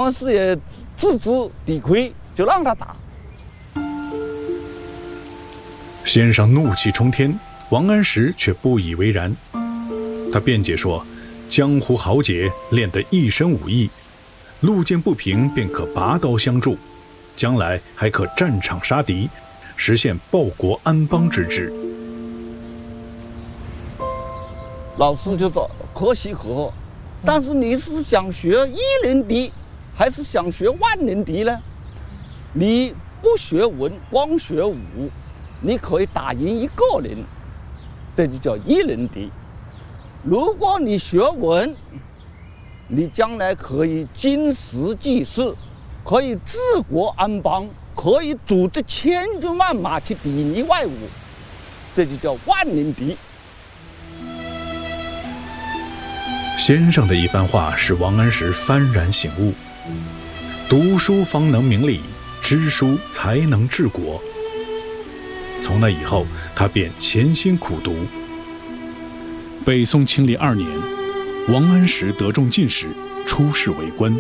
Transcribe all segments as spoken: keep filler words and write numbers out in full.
安石也自知理亏，就让他打。 先生怒气冲天，王安石却不以为然。他辩解说，江湖豪杰练得一身武艺，路见不平便可拔刀相助，将来还可战场杀敌，实现报国安邦之志。 老师就说可喜可贺，但是你是想学一人敌，还是想学万人敌呢？你不学文，光学武，你可以打赢一个人，这就叫一人敌。如果你学文，你将来可以经时济世，可以治国安邦，可以组织千军万马去砥砺外侮，这就叫万人敌。 先生的一番话使王安石幡然醒悟，读书方能明理，知书才能治国。从那以后，他便潜心苦读。北宋庆历二年，王安石得中进士，出仕为官。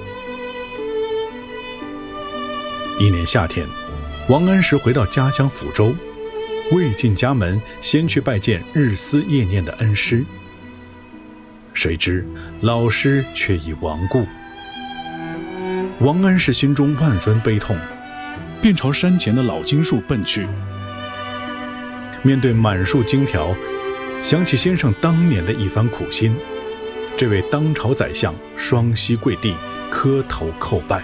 一年夏天，王安石回到家乡抚州，未进家门，先去拜见日思夜念的恩师。谁知老师却已亡故。王安石心中万分悲痛，便朝山前的老荆树奔去。面对满树荆条，想起先生当年的一番苦心，这位当朝宰相双膝跪地，磕头叩拜。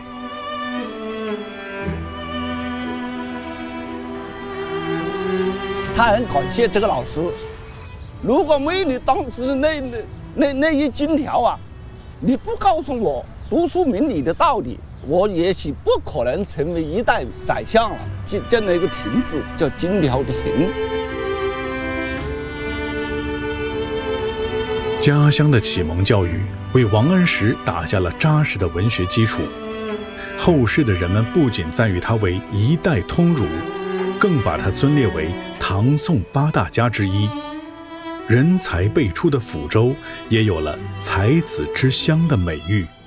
他很感谢这个老师，如果没有你当时的那那那那一金条啊，你不告诉我读书明理的道理，我也许不可能成为一代宰相了。这这样的一个亭字叫金条的亭。 家乡的启蒙教育为王安石打下了扎实的文学基础，后世的人们不仅赞誉他为一代通儒，更把他尊列为唐宋八大家之一。人才辈出的抚州也有了才子之乡的美誉。